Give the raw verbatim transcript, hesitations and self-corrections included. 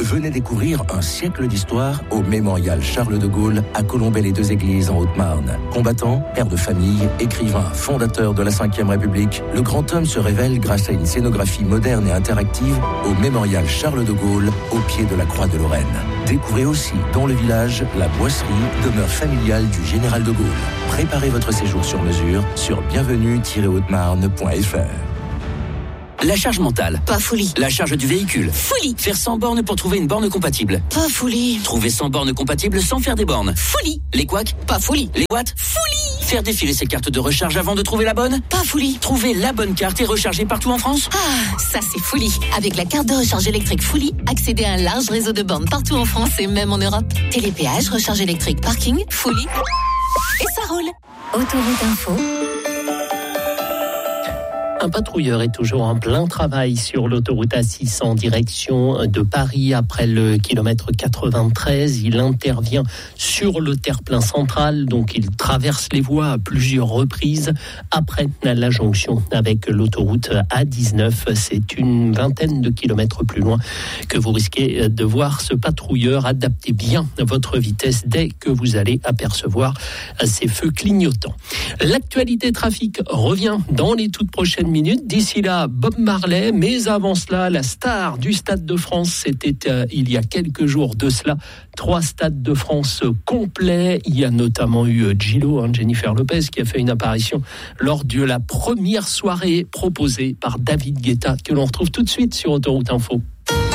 Venez découvrir un siècle d'histoire au Mémorial Charles de Gaulle à Colombey-les-Deux-Églises en Haute-Marne. Combattant, père de famille, écrivain, fondateur de la cinquième République, le grand homme se révèle grâce à une scénographie moderne et interactive au Mémorial Charles de Gaulle, au pied de la Croix de Lorraine. Découvrez aussi, dans le village, la boisserie, demeure familiale du général de Gaulle. Préparez votre séjour sur mesure sur bienvenue tiret haute marne point f r. La charge mentale. Pas folie. La charge du véhicule. Folie. Faire cent bornes pour trouver une borne compatible. Pas folie. Trouver cent bornes compatibles sans faire des bornes. Folie. Les couacs. Pas folie. Les watts. Folie. Faire défiler ses cartes de recharge avant de trouver la bonne. Pas folie. Trouver la bonne carte et recharger partout en France. Ah, ça c'est folie. Avec la carte de recharge électrique Folie, accédez à un large réseau de bornes partout en France et même en Europe. Télépéage, recharge électrique, parking, Folie. Et ça roule. Autoroute Info. Un patrouilleur est toujours en plein travail sur l'autoroute A six en direction de Paris après le kilomètre quatre-vingt-treize. Il intervient sur le terre-plein central, donc il traverse les voies à plusieurs reprises après la jonction avec l'autoroute A dix-neuf. C'est une vingtaine de kilomètres plus loin que vous risquez de voir ce patrouilleur. Adaptez bien votre vitesse dès que vous allez apercevoir ces feux clignotants. L'actualité trafic revient dans les toutes prochaines minutes. D'ici là, Bob Marley, mais avant cela, la star du Stade de France, c'était euh, il y a quelques jours de cela, trois Stades de France complets. Il y a notamment eu euh, Gillo, hein, Jennifer Lopez, qui a fait une apparition lors de la première soirée proposée par David Guetta, que l'on retrouve tout de suite sur Autoroute Info.